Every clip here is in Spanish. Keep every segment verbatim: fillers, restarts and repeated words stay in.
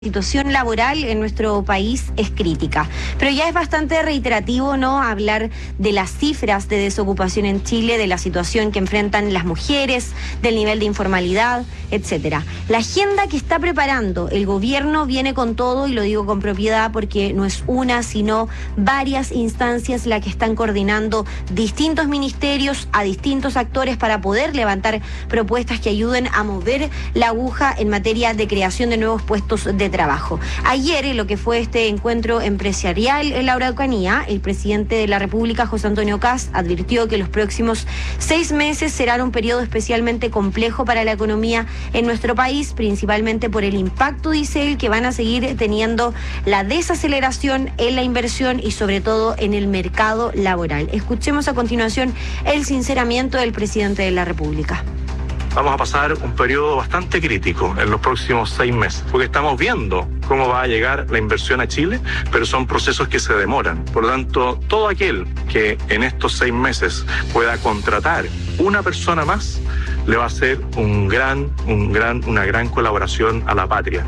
La situación laboral en nuestro país es crítica, pero ya es bastante reiterativo no hablar de las cifras de desocupación en Chile, de la situación que enfrentan las mujeres, del nivel de informalidad, etcétera. La agenda que está preparando el gobierno viene con todo, y lo digo con propiedad porque no es una, sino varias instancias las que están coordinando distintos ministerios a distintos actores para poder levantar propuestas que ayuden a mover la aguja en materia de creación de nuevos puestos de trabajo. Ayer, en lo que fue este encuentro empresarial en la Araucanía, el presidente de la República, José Antonio Kast, advirtió que los próximos seis meses serán un periodo especialmente complejo para la economía en nuestro país, principalmente por el impacto, dice él, que van a seguir teniendo la desaceleración en la inversión y sobre todo en el mercado laboral. Escuchemos a continuación el sinceramiento del presidente de la República. Vamos a pasar un periodo bastante crítico en los próximos seis meses, porque estamos viendo cómo va a llegar la inversión a Chile, pero son procesos que se demoran. Por lo tanto, todo aquel que en estos seis meses pueda contratar una persona más, le va a hacer un gran, un gran, una gran colaboración a la patria.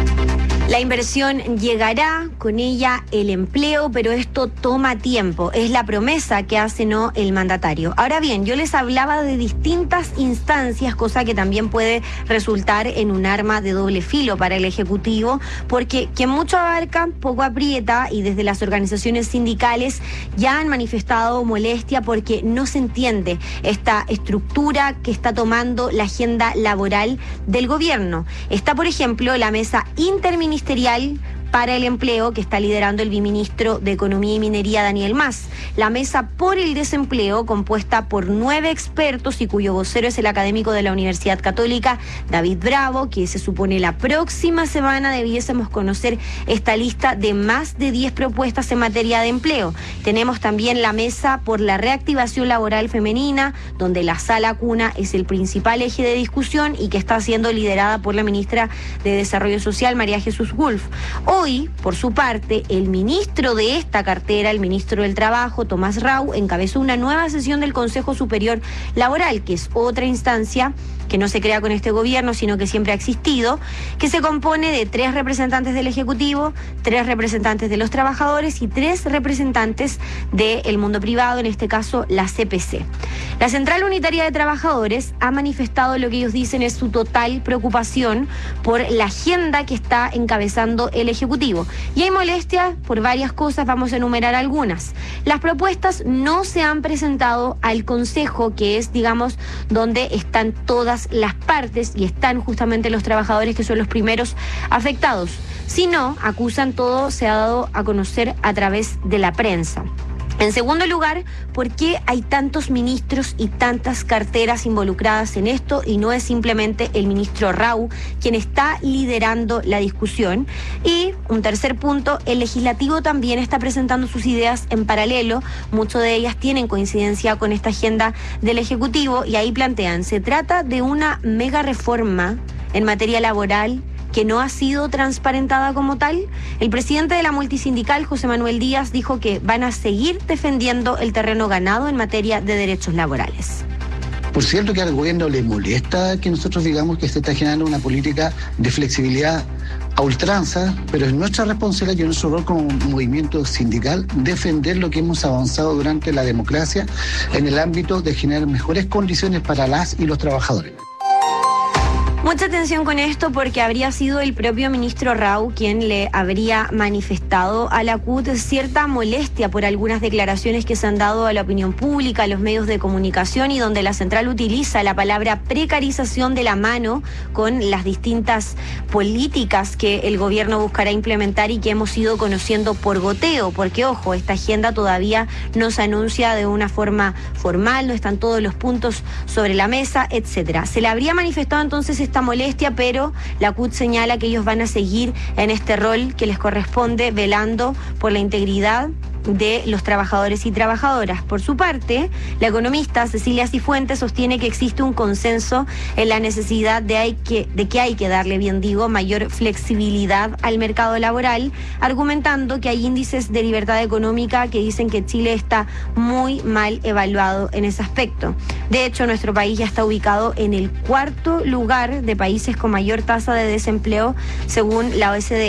La inversión llegará, con ella el empleo, pero esto toma tiempo. Es la promesa que hace no el mandatario. Ahora bien, yo les hablaba de distintas instancias, cosa que también puede resultar en un arma de doble filo para el Ejecutivo, porque quien mucho abarca, poco aprieta, y desde las organizaciones sindicales ya han manifestado molestia porque no se entiende esta estructura que está tomando la agenda laboral del gobierno. Está, por ejemplo, la mesa interministerial para el empleo que está liderando el viceministro de Economía y Minería, Daniel Mas. La mesa por el desempleo, compuesta por nueve expertos y cuyo vocero es el académico de la Universidad Católica, David Bravo, que se supone la próxima semana debiésemos conocer esta lista de más de diez propuestas en materia de empleo. Tenemos también la mesa por la reactivación laboral femenina, donde la sala cuna es el principal eje de discusión y que está siendo liderada por la ministra de Desarrollo Social, María Jesús Wolf. Hoy, por su parte, el ministro de esta cartera, el ministro del Trabajo, Tomás Rau, encabezó una nueva sesión del Consejo Superior Laboral, que es otra instancia que no se crea con este gobierno, sino que siempre ha existido, que se compone de tres representantes del Ejecutivo, tres representantes de los trabajadores y tres representantes del mundo privado, en este caso la C P C. La Central Unitaria de Trabajadores ha manifestado lo que ellos dicen es su total preocupación por la agenda que está encabezando el Ejecutivo. Y hay molestias por varias cosas, vamos a enumerar algunas. Las propuestas no se han presentado al Consejo, que es, digamos, donde están todas las partes y están justamente los trabajadores, que son los primeros afectados. Si no, acusan, todo se ha dado a conocer a través de la prensa. En segundo lugar, ¿por qué hay tantos ministros y tantas carteras involucradas en esto y no es simplemente el ministro Rau quien está liderando la discusión? Y un tercer punto, el legislativo también está presentando sus ideas en paralelo, muchas de ellas tienen coincidencia con esta agenda del Ejecutivo y ahí plantean, se trata de una mega reforma en materia laboral que no ha sido transparentada como tal. El presidente de la multisindical, José Manuel Díaz, dijo que van a seguir defendiendo el terreno ganado en materia de derechos laborales. Por cierto que al gobierno le molesta que nosotros digamos que se está generando una política de flexibilidad a ultranza, pero es nuestra responsabilidad y nuestro rol como movimiento sindical defender lo que hemos avanzado durante la democracia en el ámbito de generar mejores condiciones para las y los trabajadores. Mucha atención con esto porque habría sido el propio ministro Rau quien le habría manifestado a la C U T cierta molestia por algunas declaraciones que se han dado a la opinión pública, a los medios de comunicación y donde la central utiliza la palabra precarización de la mano con las distintas políticas que el gobierno buscará implementar y que hemos ido conociendo por goteo, porque ojo, esta agenda todavía no se anuncia de una forma formal, no están todos los puntos sobre la mesa, etcétera. Se le habría manifestado entonces esta molestia, pero la C U T señala que ellos van a seguir en este rol que les corresponde, velando por la integridad de los trabajadores y trabajadoras. Por su parte, la economista Cecilia Cifuentes sostiene que existe un consenso en la necesidad de, hay que, de que hay que darle, bien digo, mayor flexibilidad al mercado laboral, argumentando que hay índices de libertad económica que dicen que Chile está muy mal evaluado en ese aspecto. De hecho, nuestro país ya está ubicado en el cuarto lugar de países con mayor tasa de desempleo según la O E C D.